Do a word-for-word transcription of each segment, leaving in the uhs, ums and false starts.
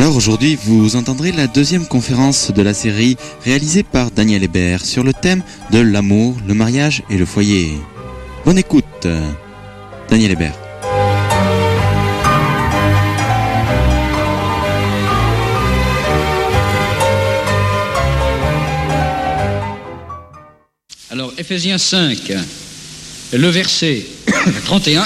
Alors aujourd'hui, vous entendrez la deuxième conférence de la série réalisée par Daniel Hébert sur le thème de l'amour, le mariage et le foyer. Bonne écoute, Daniel Hébert. Alors, Éphésiens cinq, le verset trente et un.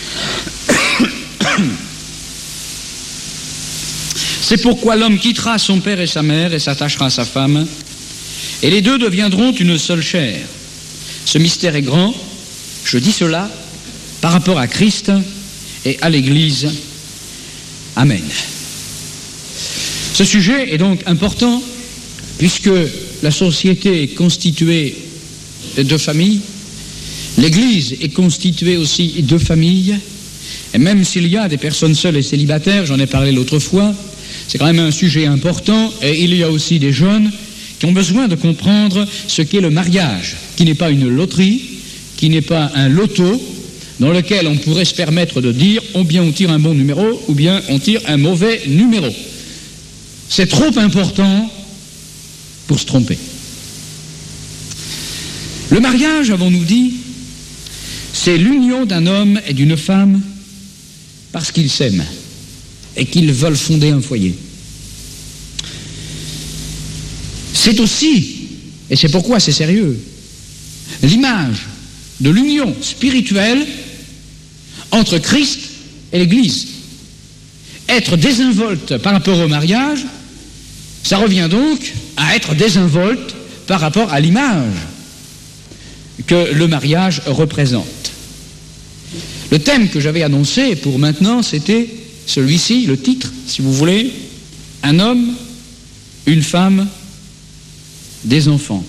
C'est pourquoi l'homme quittera son père et sa mère et s'attachera à sa femme, et les deux deviendront une seule chair. Ce mystère est grand, je dis cela par rapport à Christ et à l'Église. Amen. Ce sujet est donc important, puisque la société est constituée de familles, l'Église est constituée aussi de familles, et même s'il y a des personnes seules et célibataires, j'en ai parlé l'autre fois, c'est quand même un sujet important, et il y a aussi des jeunes qui ont besoin de comprendre ce qu'est le mariage, qui n'est pas une loterie, qui n'est pas un loto, dans lequel on pourrait se permettre de dire ou bien on tire un bon numéro, ou bien on tire un mauvais numéro. C'est trop important pour se tromper. Le mariage, avons-nous dit, c'est l'union d'un homme et d'une femme parce qu'ils s'aiment et qu'ils veulent fonder un foyer. C'est aussi, et c'est pourquoi c'est sérieux, l'image de l'union spirituelle entre Christ et l'Église. Être désinvolte par rapport au mariage, ça revient donc à être désinvolte par rapport à l'image que le mariage représente. Le thème que j'avais annoncé pour maintenant, c'était celui-ci, le titre, si vous voulez, un homme, une femme, des enfants.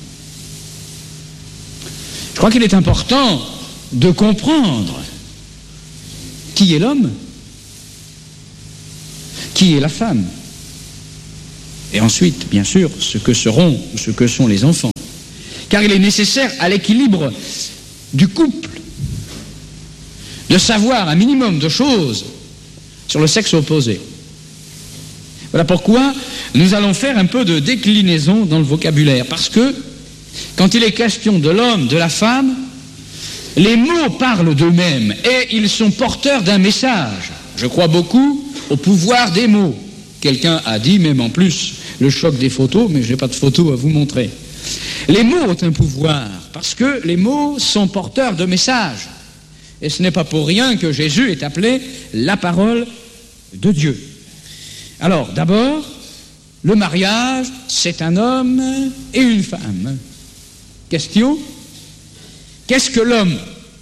Je crois qu'il est important de comprendre qui est l'homme, qui est la femme, et ensuite, bien sûr, ce que seront ou ce que sont les enfants. Car il est nécessaire à l'équilibre du couple de savoir un minimum de choses sur le sexe opposé. Voilà pourquoi nous allons faire un peu de déclinaison dans le vocabulaire, parce que quand il est question de l'homme, de la femme, les mots parlent d'eux-mêmes et ils sont porteurs d'un message. Je crois beaucoup au pouvoir des mots. Quelqu'un a dit, même en plus, le choc des photos, mais je n'ai pas de photos à vous montrer. Les mots ont un pouvoir, parce que les mots sont porteurs de messages. Et ce n'est pas pour rien que Jésus est appelé la parole de Dieu. Alors, d'abord, le mariage, c'est un homme et une femme. Question, qu'est-ce que l'homme?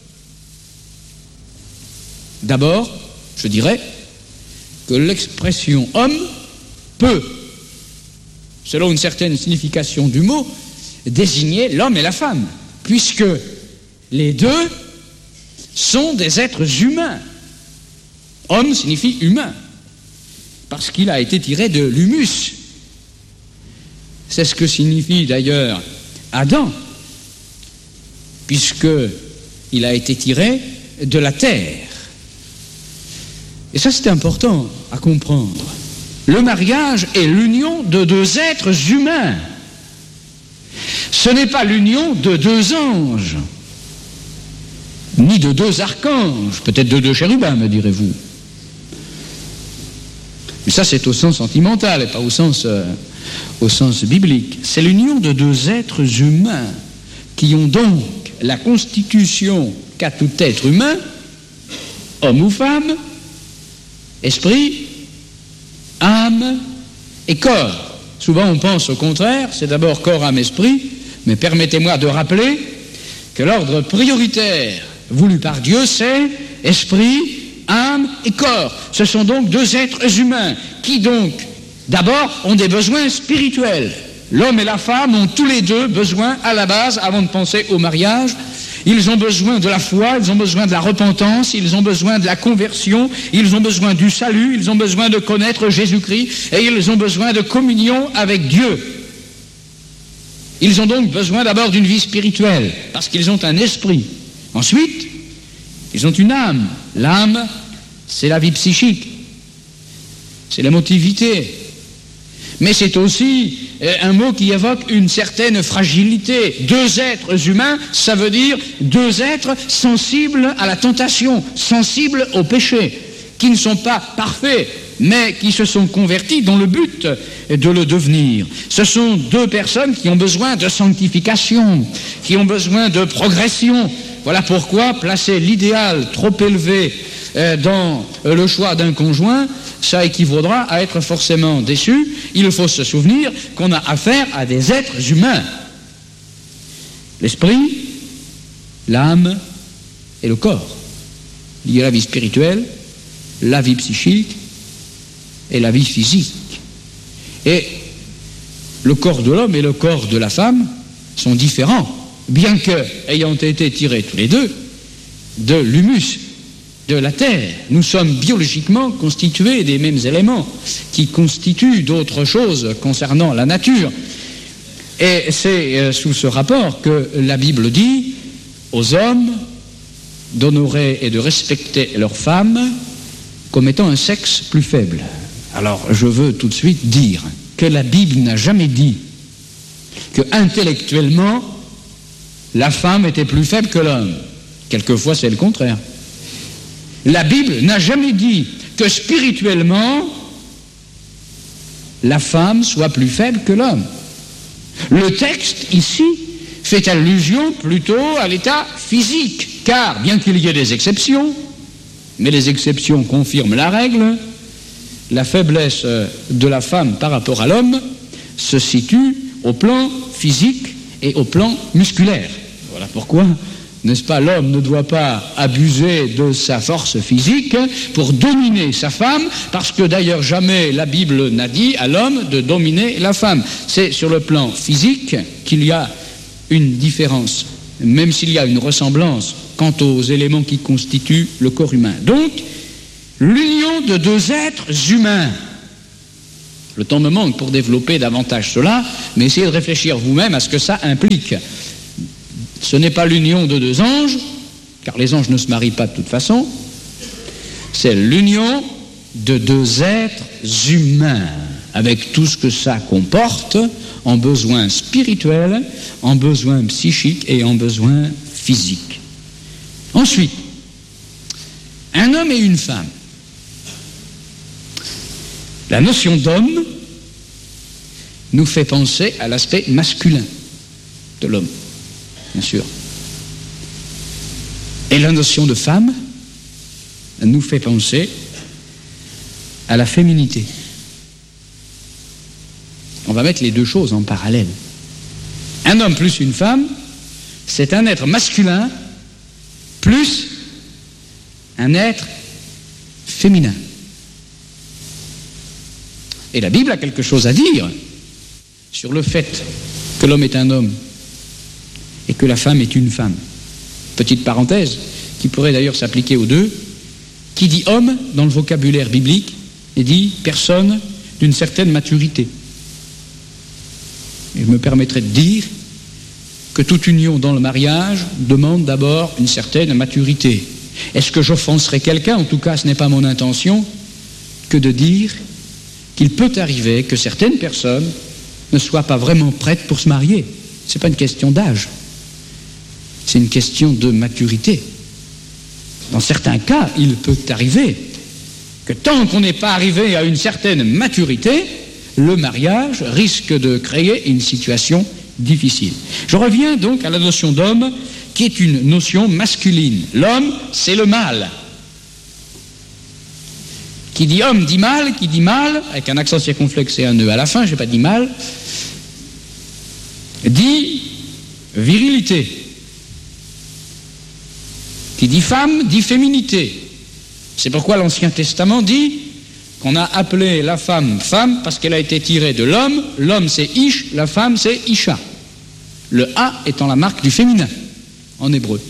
D'abord, je dirais que l'expression homme peut, selon une certaine signification du mot, désigner l'homme et la femme, puisque les deux sont des êtres humains. Homme signifie humain, parce qu'il a été tiré de l'humus. C'est ce que signifie d'ailleurs Adam, puisqu'il a été tiré de la terre. Et ça, c'est important à comprendre. Le mariage est l'union de deux êtres humains. Ce n'est pas l'union de deux anges, ni de deux archanges, peut-être de deux chérubins, me direz-vous. Mais ça, c'est au sens sentimental et pas au sens, euh, au sens biblique. C'est l'union de deux êtres humains qui ont donc la constitution qu'a tout être humain, homme ou femme, esprit, âme et corps. Souvent, on pense au contraire, c'est d'abord corps, âme, esprit, mais permettez-moi de rappeler que l'ordre prioritaire voulu par Dieu, c'est esprit, âme et corps. Ce sont donc deux êtres humains qui donc, d'abord, ont des besoins spirituels. L'homme et la femme ont tous les deux besoin, à la base, avant de penser au mariage, ils ont besoin de la foi, ils ont besoin de la repentance, ils ont besoin de la conversion, ils ont besoin du salut, ils ont besoin de connaître Jésus-Christ et ils ont besoin de communion avec Dieu. Ils ont donc besoin d'abord d'une vie spirituelle, parce qu'ils ont un esprit. Ensuite, ils ont une âme. L'âme, c'est la vie psychique, c'est l'émotivité, mais c'est aussi un mot qui évoque une certaine fragilité. Deux êtres humains, ça veut dire deux êtres sensibles à la tentation, sensibles au péché, qui ne sont pas parfaits, mais qui se sont convertis dans le but de le devenir. Ce sont deux personnes qui ont besoin de sanctification, qui ont besoin de progression. Voilà pourquoi placer l'idéal trop élevé dans le choix d'un conjoint, ça équivaudra à être forcément déçu. Il faut se souvenir qu'on a affaire à des êtres humains. L'esprit, l'âme et le corps. Il y a la vie spirituelle, la vie psychique et la vie physique. Et le corps de l'homme et le corps de la femme sont différents, bien que, ayant été tirés tous les deux de l'humus de la terre, nous sommes biologiquement constitués des mêmes éléments qui constituent d'autres choses concernant la nature. Et c'est sous ce rapport que la Bible dit aux hommes d'honorer et de respecter leurs femmes comme étant un sexe plus faible. Alors, je veux tout de suite dire que la Bible n'a jamais dit que intellectuellement la femme était plus faible que l'homme. Quelquefois, c'est le contraire. La Bible n'a jamais dit que spirituellement la femme soit plus faible que l'homme. Le texte ici fait allusion plutôt à l'état physique, car bien qu'il y ait des exceptions, mais les exceptions confirment la règle, la faiblesse de la femme par rapport à l'homme se situe au plan physique et au plan musculaire. Voilà pourquoi, n'est-ce pas, l'homme ne doit pas abuser de sa force physique pour dominer sa femme, parce que d'ailleurs jamais la Bible n'a dit à l'homme de dominer la femme. C'est sur le plan physique qu'il y a une différence, même s'il y a une ressemblance quant aux éléments qui constituent le corps humain. Donc, l'union de deux êtres humains. Le temps me manque pour développer davantage cela, mais essayez de réfléchir vous-même à ce que ça implique. Ce n'est pas l'union de deux anges, car les anges ne se marient pas de toute façon, c'est l'union de deux êtres humains, avec tout ce que ça comporte en besoins spirituels, en besoins psychiques et en besoins physiques. Ensuite, un homme et une femme. La notion d'homme nous fait penser à l'aspect masculin de l'homme, bien sûr. Et la notion de femme nous fait penser à la féminité. On va mettre les deux choses en parallèle. Un homme plus une femme, c'est un être masculin plus un être féminin. Et la Bible a quelque chose à dire sur le fait que l'homme est un homme et que la femme est une femme. Petite parenthèse, qui pourrait d'ailleurs s'appliquer aux deux. Qui dit homme dans le vocabulaire biblique et dit personne d'une certaine maturité. Et je me permettrai de dire que toute union dans le mariage demande d'abord une certaine maturité. Est-ce que j'offenserai quelqu'un? En tout cas, ce n'est pas mon intention que de dire qu'il peut arriver que certaines personnes ne soient pas vraiment prêtes pour se marier. Ce n'est pas une question d'âge, c'est une question de maturité. Dans certains cas, il peut arriver que tant qu'on n'est pas arrivé à une certaine maturité, le mariage risque de créer une situation difficile. Je reviens donc à la notion d'homme, qui est une notion masculine. L'homme, c'est le mâle. Qui dit homme dit mâle, qui dit mâle, avec un accent circonflexe et un nœud à la fin, je n'ai pas dit mâle, dit virilité. Qui dit femme, dit féminité. C'est pourquoi l'Ancien Testament dit qu'on a appelé la femme femme parce qu'elle a été tirée de l'homme. L'homme c'est Ish, la femme c'est Isha. Le A étant la marque du féminin en hébreu.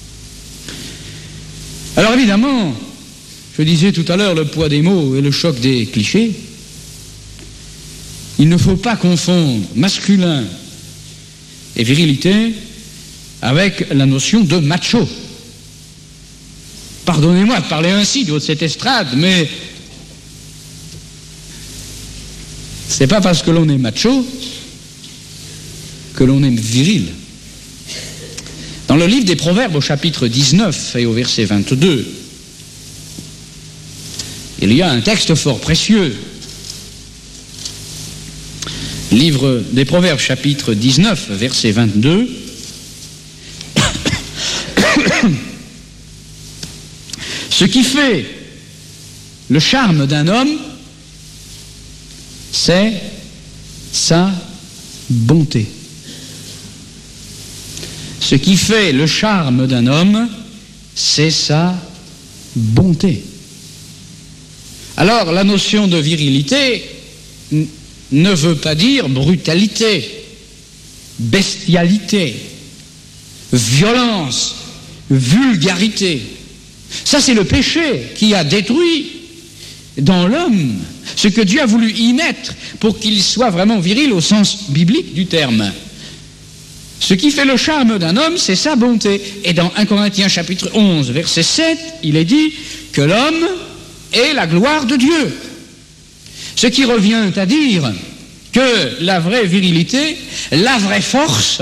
Alors évidemment, je disais tout à l'heure le poids des mots et le choc des clichés. Il ne faut pas confondre masculin et virilité avec la notion de macho. Pardonnez-moi de parler ainsi de cette estrade, mais C'est pas parce que l'on est macho que l'on est viril. Dans le livre des Proverbes, au chapitre dix-neuf et au verset vingt-deux, il y a un texte fort précieux. Livre des Proverbes, chapitre dix-neuf, verset vingt-deux. Ce qui fait le charme d'un homme, c'est sa bonté. Ce qui fait le charme d'un homme, c'est sa bonté. Alors, la notion de virilité n- ne veut pas dire brutalité, bestialité, violence, vulgarité. Ça, c'est le péché qui a détruit dans l'homme ce que Dieu a voulu y mettre pour qu'il soit vraiment viril au sens biblique du terme. Ce qui fait le charme d'un homme, c'est sa bonté. Et dans un Corinthiens chapitre onze, verset sept, il est dit que l'homme est la gloire de Dieu. Ce qui revient à dire que la vraie virilité, la vraie force,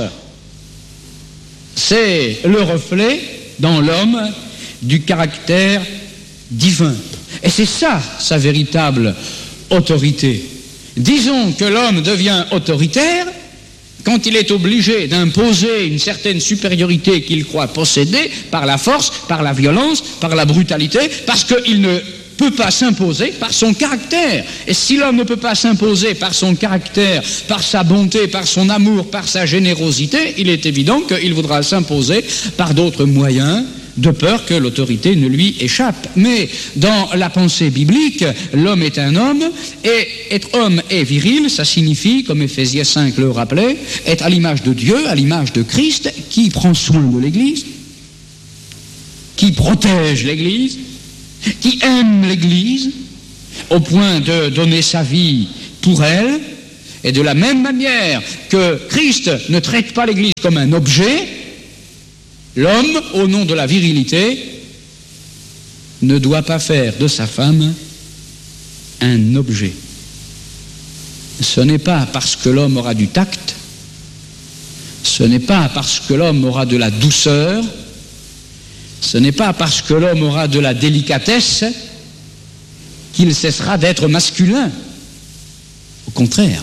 c'est le reflet dans l'homme du caractère divin. Et c'est ça, sa véritable autorité. Disons que l'homme devient autoritaire quand il est obligé d'imposer une certaine supériorité qu'il croit posséder par la force, par la violence, par la brutalité, parce qu'il ne peut pas s'imposer par son caractère. Et si l'homme ne peut pas s'imposer par son caractère, par sa bonté, par son amour, par sa générosité, il est évident qu'il voudra s'imposer par d'autres moyens, de peur que l'autorité ne lui échappe. Mais dans la pensée biblique, l'homme est un homme, et être homme et viril, ça signifie, comme Éphésiens cinq le rappelait, être à l'image de Dieu, à l'image de Christ, qui prend soin de l'Église, qui protège l'Église, qui aime l'Église, au point de donner sa vie pour elle, et de la même manière que Christ ne traite pas l'Église comme un objet, l'homme, au nom de la virilité, ne doit pas faire de sa femme un objet. Ce n'est pas parce que l'homme aura du tact, ce n'est pas parce que l'homme aura de la douceur, ce n'est pas parce que l'homme aura de la délicatesse qu'il cessera d'être masculin. Au contraire.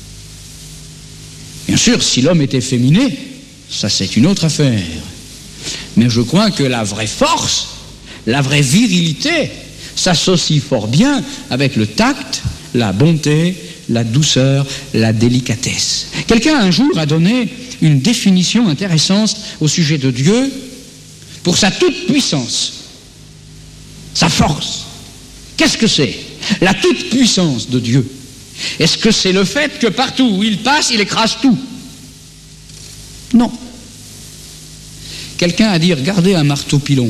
Bien sûr, si l'homme est efféminé, ça c'est une autre affaire. Mais je crois que la vraie force, la vraie virilité, s'associe fort bien avec le tact, la bonté, la douceur, la délicatesse. Quelqu'un un jour a donné une définition intéressante au sujet de Dieu pour sa toute-puissance, sa force. Qu'est-ce que c'est? La toute-puissance de Dieu. Est-ce que c'est le fait que partout où il passe, il écrase tout? Non. Quelqu'un a dit, regardez un marteau pilon.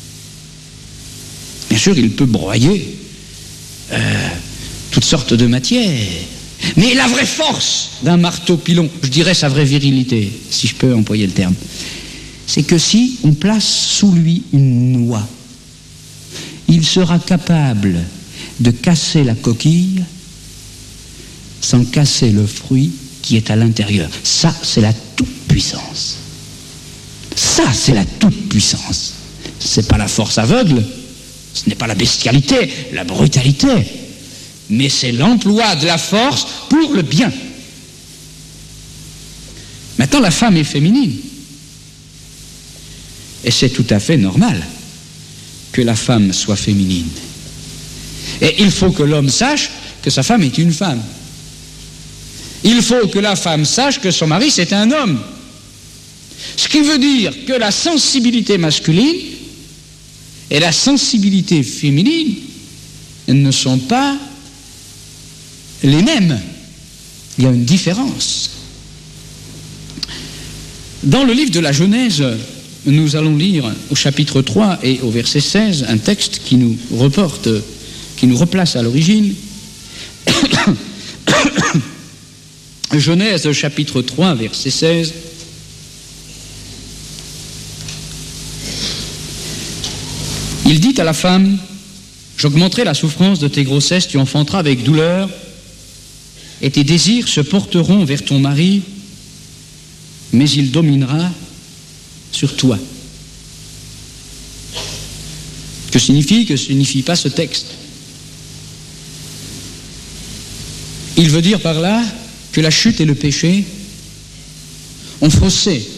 Bien sûr, il peut broyer euh, toutes sortes de matières. Mais la vraie force d'un marteau pilon, je dirais sa vraie virilité, si je peux employer le terme, c'est que si on place sous lui une noix, il sera capable de casser la coquille sans casser le fruit qui est à l'intérieur. Ça, c'est la toute-puissance. Ça, c'est la toute-puissance. Ce n'est pas la force aveugle, ce n'est pas la bestialité, la brutalité, mais c'est l'emploi de la force pour le bien. Maintenant, la femme est féminine. Et c'est tout à fait normal que la femme soit féminine. Et il faut que l'homme sache que sa femme est une femme. Il faut que la femme sache que son mari, c'est un homme. Ce qui veut dire que la sensibilité masculine et la sensibilité féminine ne sont pas les mêmes. Il y a une différence. Dans le livre de la Genèse, nous allons lire au chapitre trois et au verset seize un texte qui nous reporte, qui nous replace à l'origine. Genèse chapitre trois, verset seize. Il dit à la femme, « J'augmenterai la souffrance de tes grossesses, tu enfanteras avec douleur, et tes désirs se porteront vers ton mari, mais il dominera sur toi. Que signifie, que signifie pas ce texte? Il veut dire par là que la chute et le péché ont faussé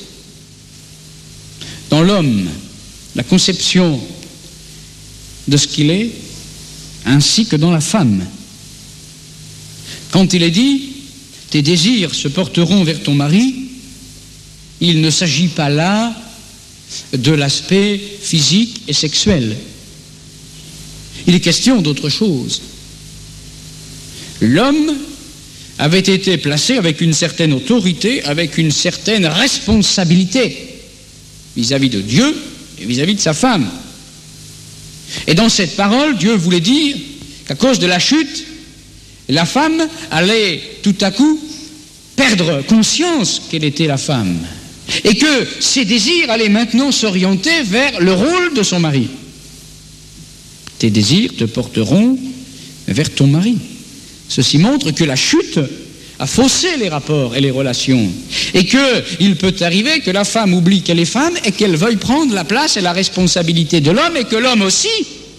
dans l'homme la conception de ce qu'il est, ainsi que dans la femme. Quand il est dit « tes désirs se porteront vers ton mari », il ne s'agit pas là de l'aspect physique et sexuel. Il est question d'autre chose. L'homme avait été placé avec une certaine autorité, avec une certaine responsabilité vis-à-vis de Dieu et vis-à-vis de sa femme. Et dans cette parole, Dieu voulait dire qu'à cause de la chute, la femme allait tout à coup perdre conscience qu'elle était la femme et que ses désirs allaient maintenant s'orienter vers le rôle de son mari. Tes désirs te porteront vers ton mari. Ceci montre que la chute a faussé les rapports et les relations et qu'il peut arriver que la femme oublie qu'elle est femme et qu'elle veuille prendre la place et la responsabilité de l'homme et que l'homme aussi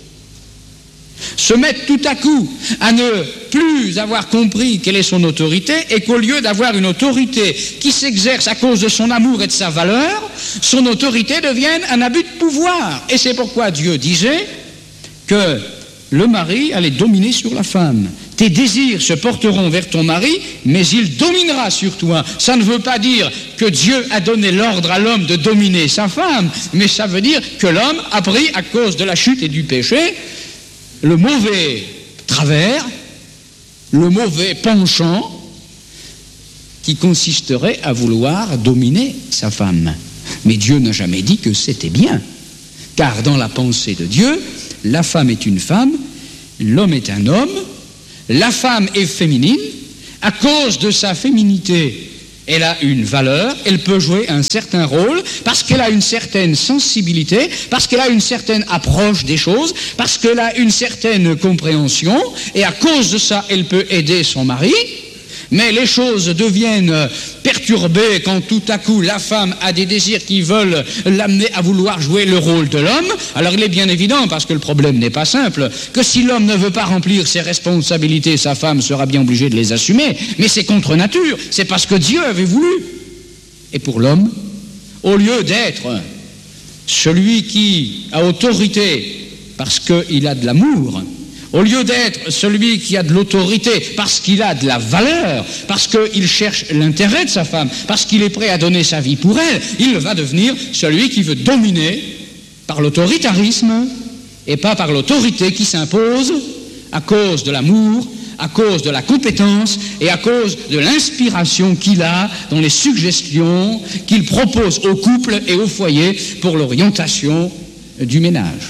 se mette tout à coup à ne plus avoir compris quelle est son autorité et qu'au lieu d'avoir une autorité qui s'exerce à cause de son amour et de sa valeur, son autorité devienne un abus de pouvoir. Et c'est pourquoi Dieu disait que le mari allait dominer sur la femme. Tes désirs se porteront vers ton mari, mais il dominera sur toi. Ça ne veut pas dire que Dieu a donné l'ordre à l'homme de dominer sa femme, mais ça veut dire que l'homme a pris, à cause de la chute et du péché, le mauvais travers, le mauvais penchant qui consisterait à vouloir dominer sa femme. Mais Dieu n'a jamais dit que c'était bien, car dans la pensée de Dieu, la femme est une femme, l'homme est un homme, la femme est féminine, à cause de sa féminité, elle a une valeur, elle peut jouer un certain rôle, parce qu'elle a une certaine sensibilité, parce qu'elle a une certaine approche des choses, parce qu'elle a une certaine compréhension, et à cause de ça, elle peut aider son mari. Mais les choses deviennent perturbées quand tout à coup la femme a des désirs qui veulent l'amener à vouloir jouer le rôle de l'homme. Alors il est bien évident, parce que le problème n'est pas simple, que si l'homme ne veut pas remplir ses responsabilités, sa femme sera bien obligée de les assumer. Mais c'est contre nature, c'est parce que Dieu avait voulu. Et pour l'homme, au lieu d'être celui qui a autorité parce qu'il a de l'amour, au lieu d'être celui qui a de l'autorité parce qu'il a de la valeur, parce qu'il cherche l'intérêt de sa femme, parce qu'il est prêt à donner sa vie pour elle, il va devenir celui qui veut dominer par l'autoritarisme et pas par l'autorité qui s'impose à cause de l'amour, à cause de la compétence et à cause de l'inspiration qu'il a dans les suggestions qu'il propose au couple et au foyer pour l'orientation du ménage.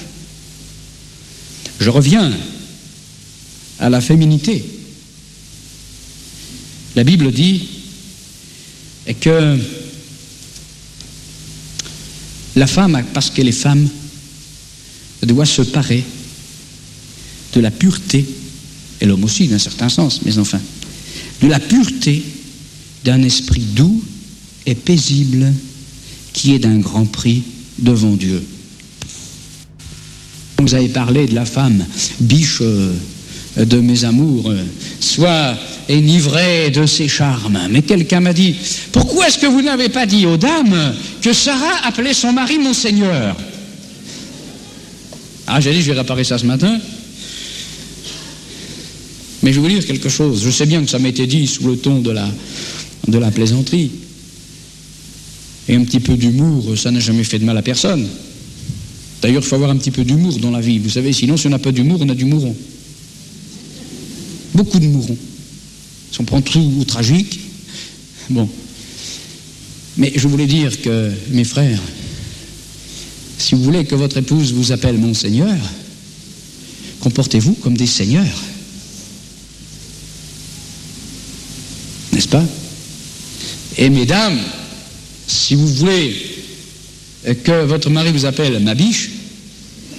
Je reviens à la féminité. La Bible dit que la femme, parce qu'elle est femme, doit se parer de la pureté, et l'homme aussi d'un certain sens, mais enfin, de la pureté d'un esprit doux et paisible qui est d'un grand prix devant Dieu. Vous avez parlé de la femme, biche de mes amours, soit enivrée de ses charmes. Mais quelqu'un m'a dit, pourquoi est-ce que vous n'avez pas dit aux dames que Sarah appelait son mari mon Seigneur? Ah, j'ai dit, je vais réparer ça ce matin. Mais je vais vous dire quelque chose. Je sais bien que ça m'a été dit sous le ton de la, de la plaisanterie. Et un petit peu d'humour, ça n'a jamais fait de mal à personne. D'ailleurs, il faut avoir un petit peu d'humour dans la vie. Vous savez, sinon, si on n'a pas d'humour, on a du mouron. Beaucoup de mourons. Si on prend tout au tragique, bon. Mais je voulais dire que, mes frères, si vous voulez que votre épouse vous appelle mon Seigneur, comportez-vous comme des seigneurs. N'est-ce pas? Et mesdames, si vous voulez que votre mari vous appelle ma biche,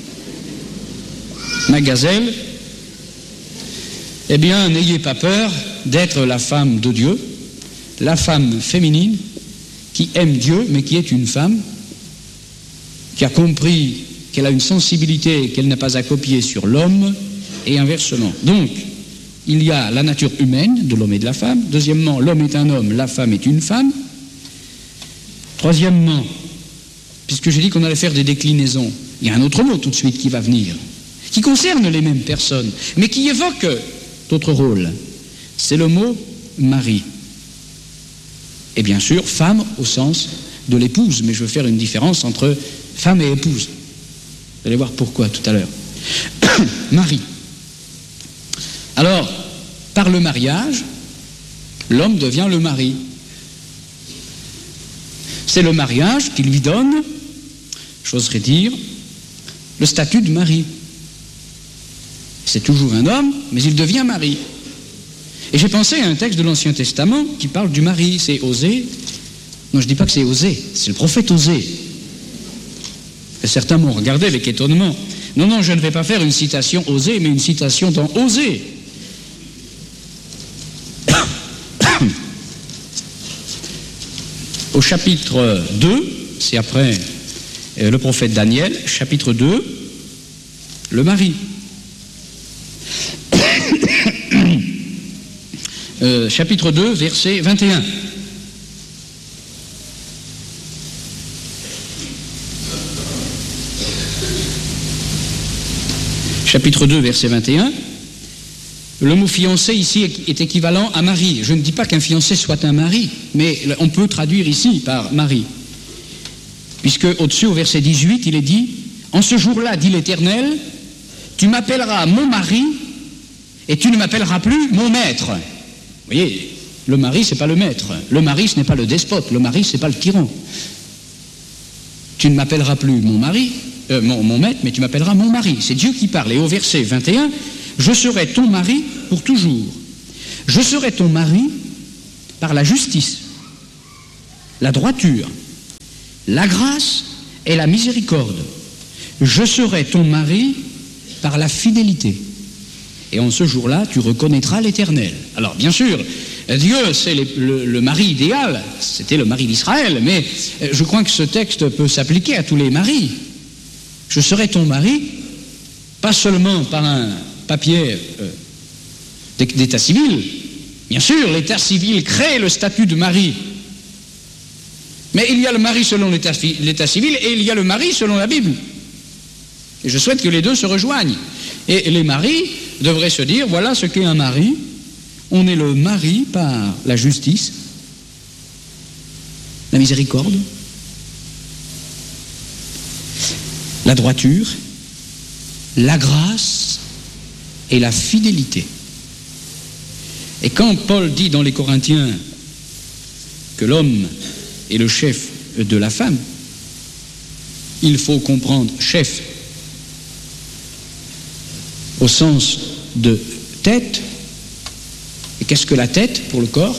ma gazelle, eh bien, n'ayez pas peur, d'être la femme de Dieu, la femme féminine qui aime Dieu, mais qui est une femme, qui a compris qu'elle a une sensibilité qu'elle n'a pas à copier sur l'homme, et inversement. Donc, il y a la nature humaine de l'homme et de la femme. Deuxièmement, l'homme est un homme, la femme est une femme. Troisièmement, puisque j'ai dit qu'on allait faire des déclinaisons, il y a un autre mot tout de suite qui va venir, qui concerne les mêmes personnes, mais qui évoque d'autres rôles. C'est le mot mari. Et bien sûr, femme au sens de l'épouse, mais je veux faire une différence entre femme et épouse. Vous allez voir pourquoi tout à l'heure. Mari. Alors, par le mariage, l'homme devient le mari. C'est le mariage qui lui donne, j'oserais dire, le statut de mari. C'est toujours un homme, mais il devient mari. Et j'ai pensé à un texte de l'Ancien Testament qui parle du mari. C'est Osée. Non, je ne dis pas que c'est Osée, c'est le prophète Osée. Et certains m'ont regardé avec étonnement. Non, non, je ne vais pas faire une citation Osée, mais une citation dans Osée. Au chapitre deux, c'est après euh, le prophète Daniel, chapitre deux, le mari. euh, chapitre deux, verset vingt et un. Chapitre deux, verset vingt et un. Le mot fiancé ici est équivalent à mari. Je ne dis pas qu'un fiancé soit un mari, mais on peut traduire ici par mari. Puisque au-dessus, au verset dix-huit, il est dit « En ce jour-là, dit l'Éternel, tu m'appelleras mon mari et tu ne m'appelleras plus mon maître. » Vous voyez, le mari, ce n'est pas le maître. Le mari, ce n'est pas le despote. Le mari, ce n'est pas le tyran. Tu ne m'appelleras plus mon mari, euh, mon, mon maître, mais tu m'appelleras mon mari. C'est Dieu qui parle. Et au verset vingt et un, je serai ton mari pour toujours. Je serai ton mari par la justice, la droiture, la grâce et la miséricorde. Je serai ton mari par la fidélité. Et en ce jour-là, tu reconnaîtras l'Éternel. Alors, bien sûr, Dieu, c'est le, le, le mari idéal. C'était le mari d'Israël. Mais je crois que ce texte peut s'appliquer à tous les maris. Je serai ton mari, pas seulement par un papier euh, d'état civil. Bien sûr, l'état civil crée le statut de mari. Mais il y a le mari selon l'état, l'état civil et il y a le mari selon la Bible. Et je souhaite que les deux se rejoignent. Et les maris devraient se dire, voilà ce qu'est un mari. On est le mari par la justice, la miséricorde, la droiture, la grâce et la fidélité. Et quand Paul dit dans les Corinthiens que l'homme est le chef de la femme, il faut comprendre chef au sens de tête. Et qu'est-ce que la tête pour le corps?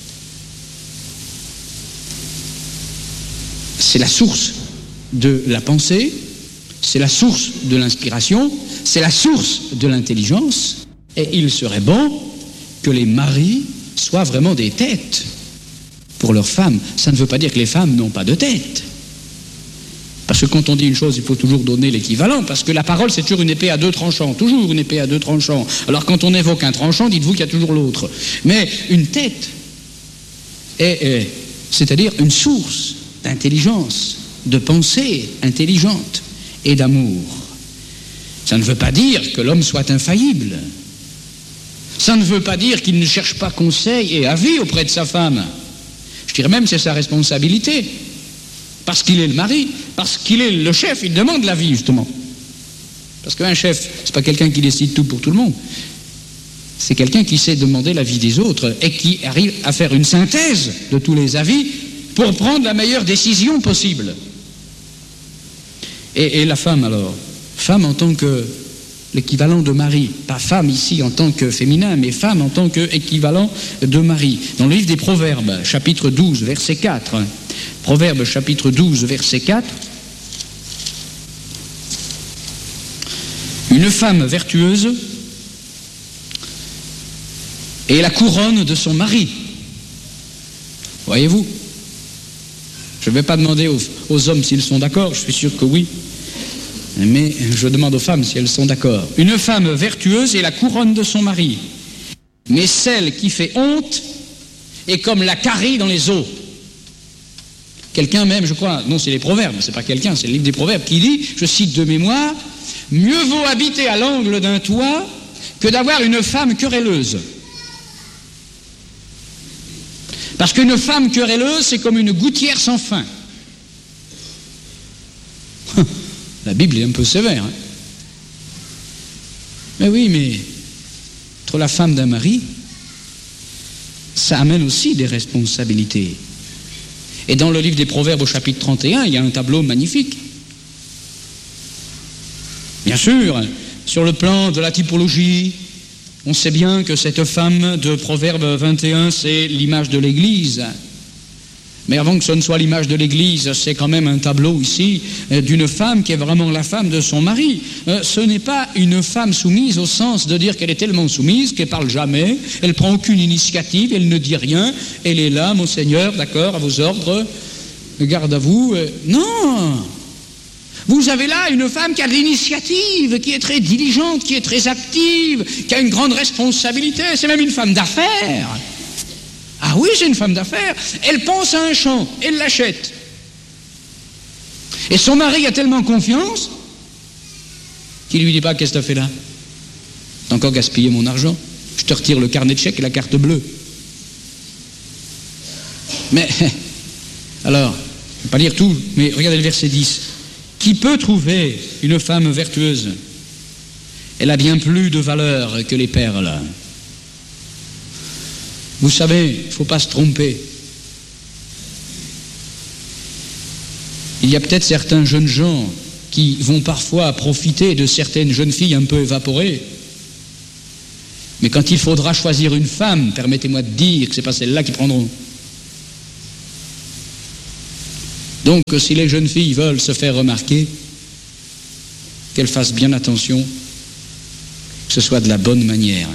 C'est la source de la pensée, c'est la source de l'inspiration, c'est la source de l'intelligence. Et il serait bon que les maris soient vraiment des têtes pour leurs femmes. Ça ne veut pas dire que les femmes n'ont pas de tête. Parce que quand on dit une chose, il faut toujours donner l'équivalent, parce que la parole, c'est toujours une épée à deux tranchants, toujours une épée à deux tranchants. Alors quand on évoque un tranchant, dites-vous qu'il y a toujours l'autre. Mais une tête est, est c'est-à-dire une source d'intelligence, de pensée intelligente et d'amour. Ça ne veut pas dire que l'homme soit infaillible. Ça ne veut pas dire qu'il ne cherche pas conseil et avis auprès de sa femme. Je dirais même que c'est sa responsabilité. Parce qu'il est le mari, parce qu'il est le chef, il demande l'avis justement. Parce qu'un chef, c'est pas quelqu'un qui décide tout pour tout le monde. C'est quelqu'un qui sait demander l'avis des autres et qui arrive à faire une synthèse de tous les avis pour prendre la meilleure décision possible. Et, et la femme alors, femme en tant que l'équivalent de mari, pas femme ici en tant que féminin, mais femme en tant qu'équivalent de mari. Dans le livre des Proverbes, chapitre douze, verset quatre, Proverbes chapitre douze, verset quatre. Une femme vertueuse et la couronne de son mari. Voyez-vous? Je ne vais pas demander aux, aux hommes s'ils sont d'accord, je suis sûr que oui. Mais je demande aux femmes si elles sont d'accord. Une femme vertueuse est la couronne de son mari. Mais celle qui fait honte est comme la carie dans les eaux. Quelqu'un même, je crois, non c'est les Proverbes, c'est pas quelqu'un, c'est le livre des Proverbes qui dit, je cite de mémoire, « Mieux vaut habiter à l'angle d'un toit que d'avoir une femme querelleuse. » Parce qu'une femme querelleuse, c'est comme une gouttière sans fin. La Bible est un peu sévère. Hein. Mais oui, mais être la femme d'un mari, ça amène aussi des responsabilités. Et dans le livre des Proverbes au chapitre trente et un, il y a un tableau magnifique. Bien sûr, sur le plan de la typologie, on sait bien que cette femme de Proverbe vingt et un, c'est l'image de l'Église. Mais avant que ce ne soit l'image de l'Église, c'est quand même un tableau ici d'une femme qui est vraiment la femme de son mari. Ce n'est pas une femme soumise au sens de dire qu'elle est tellement soumise qu'elle ne parle jamais, elle ne prend aucune initiative, elle ne dit rien, elle est là, mon Seigneur, d'accord, à vos ordres, garde à vous. Non! Vous avez là une femme qui a de l'initiative, qui est très diligente, qui est très active, qui a une grande responsabilité, c'est même une femme d'affaires. Ah oui, c'est une femme d'affaires. Elle pense à un champ, elle l'achète. Et son mari a tellement confiance qu'il ne lui dit pas, qu'est-ce que tu as fait là? T'as encore gaspillé mon argent. Je te retire le carnet de chèques et la carte bleue. Mais, alors, je ne vais pas lire tout, mais regardez le verset dix. Qui peut trouver une femme vertueuse? Elle a bien plus de valeur que les perles. Vous savez, il ne faut pas se tromper. Il y a peut-être certains jeunes gens qui vont parfois profiter de certaines jeunes filles un peu évaporées. Mais quand il faudra choisir une femme, permettez-moi de dire que ce n'est pas celle-là qu'ils prendront. Donc, si les jeunes filles veulent se faire remarquer, qu'elles fassent bien attention, que ce soit de la bonne manière.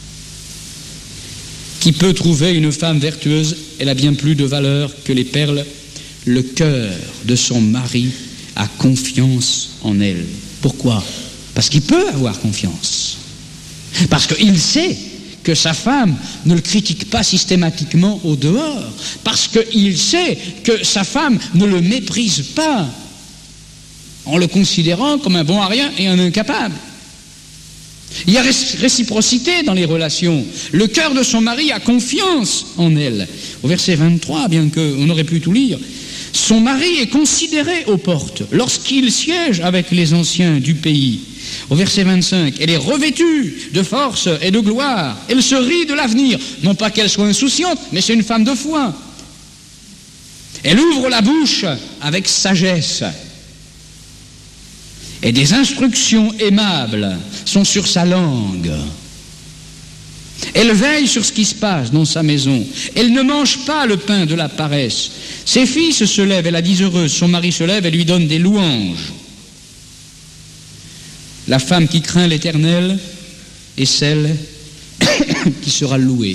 Qui peut trouver une femme vertueuse? Elle a bien plus de valeur que les perles. Le cœur de son mari a confiance en elle. Pourquoi? Parce qu'il peut avoir confiance. Parce qu'il sait que sa femme ne le critique pas systématiquement au dehors. Parce qu'il sait que sa femme ne le méprise pas en le considérant comme un bon à rien et un incapable. Il y a réciprocité dans les relations. Le cœur de son mari a confiance en elle. Au verset vingt-trois, bien qu'on aurait pu tout lire, son mari est considéré aux portes lorsqu'il siège avec les anciens du pays. Au verset vingt-cinq, elle est revêtue de force et de gloire. Elle se rit de l'avenir. Non pas qu'elle soit insouciante, mais c'est une femme de foi. Elle ouvre la bouche avec sagesse. Et des instructions aimables sont sur sa langue. Elle veille sur ce qui se passe dans sa maison. Elle ne mange pas le pain de la paresse. Ses fils se lèvent, elle la dit heureuse. Son mari se lève et lui donne des louanges. La femme qui craint l'Éternel est celle qui sera louée.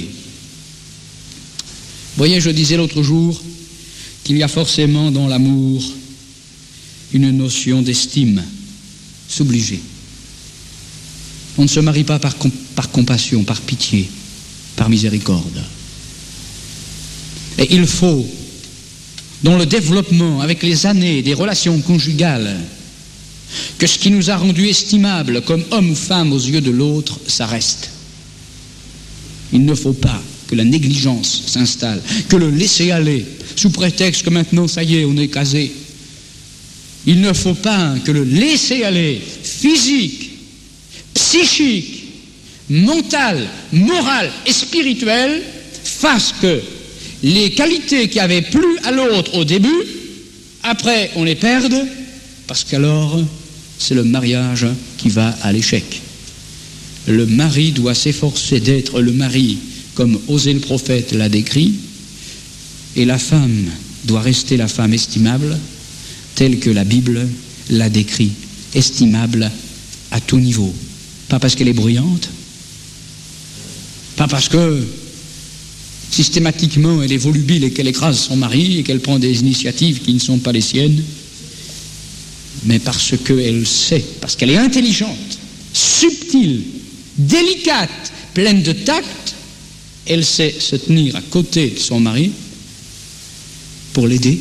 Vous voyez, je disais l'autre jour qu'il y a forcément dans l'amour une notion d'estime. C'est obligé. On ne se marie pas par, com- par compassion, par pitié, par miséricorde. Et il faut, dans le développement, avec les années des relations conjugales, que ce qui nous a rendus estimables comme hommes ou femmes aux yeux de l'autre, ça reste. Il ne faut pas que la négligence s'installe, que le laisser-aller, sous prétexte que maintenant, ça y est, on est casé. Il ne faut pas que le laisser-aller physique, psychique, mental, moral et spirituel fasse que les qualités qui avaient plu à l'autre au début, après on les perde, parce qu'alors c'est le mariage qui va à l'échec. Le mari doit s'efforcer d'être le mari comme Osée le prophète l'a décrit, et la femme doit rester la femme estimable telle que la Bible l'a décrit, estimable à tout niveau. Pas parce qu'elle est bruyante, Pas parce que systématiquement elle est volubile et qu'elle écrase son mari et qu'elle prend des initiatives qui ne sont pas les siennes, mais parce qu'elle sait, parce qu'elle est intelligente, subtile, délicate, pleine de tact, elle sait se tenir à côté de son mari pour l'aider,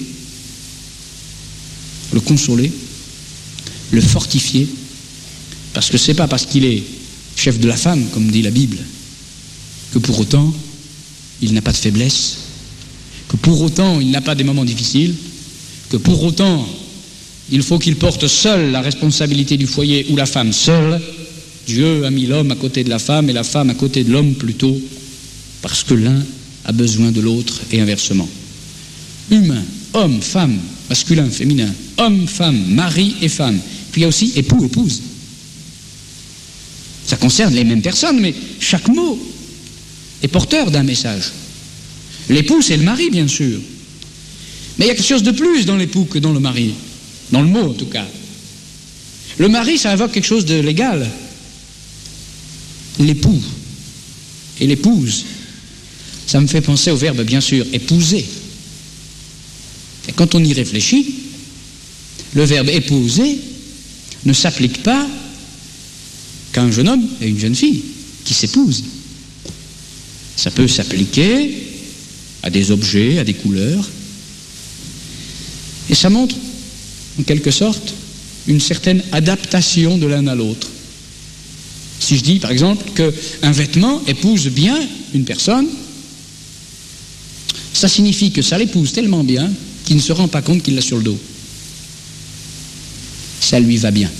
le consoler, le fortifier, parce que c'est pas parce qu'il est chef de la femme, comme dit la Bible, que pour autant il n'a pas de faiblesse, que pour autant il n'a pas des moments difficiles, que pour autant il faut qu'il porte seul la responsabilité du foyer ou la femme seule. Dieu a mis l'homme à côté de la femme et la femme à côté de l'homme plutôt, parce que l'un a besoin de l'autre et inversement. Humain, homme, femme, masculin, féminin, homme, femme, mari et femme. Puis il y a aussi époux, épouse. Ça concerne les mêmes personnes, mais chaque mot est porteur d'un message. L'époux, c'est le mari, bien sûr. Mais il y a quelque chose de plus dans l'époux que dans le mari. Dans le mot, en tout cas. Le mari, ça invoque quelque chose de légal. L'époux et l'épouse, ça me fait penser au verbe, bien sûr, épouser. Et quand on y réfléchit, le verbe épouser ne s'applique pas qu'à un jeune homme et une jeune fille qui s'épousent. Ça peut s'appliquer à des objets, à des couleurs. Et ça montre, en quelque sorte, une certaine adaptation de l'un à l'autre. Si je dis, par exemple, qu'un vêtement épouse bien une personne, ça signifie que ça l'épouse tellement bien qu'il ne se rend pas compte qu'il l'a sur le dos. Ça lui va bien.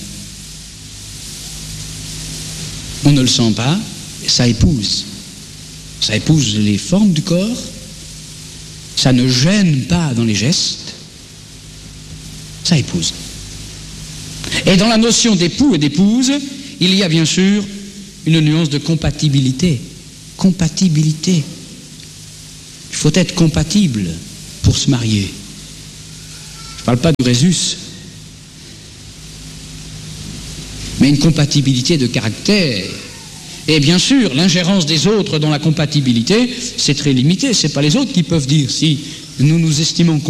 On ne le sent pas, ça épouse. Ça épouse les formes du corps, ça ne gêne pas dans les gestes, ça épouse. Et dans la notion d'époux et d'épouse, il y a bien sûr une nuance de compatibilité. Compatibilité. Il faut être compatible pour se marier. Je ne parle pas du Résus, mais une compatibilité de caractère. Et bien sûr, l'ingérence des autres dans la compatibilité, c'est très limité. Ce n'est pas les autres qui peuvent dire si nous nous estimons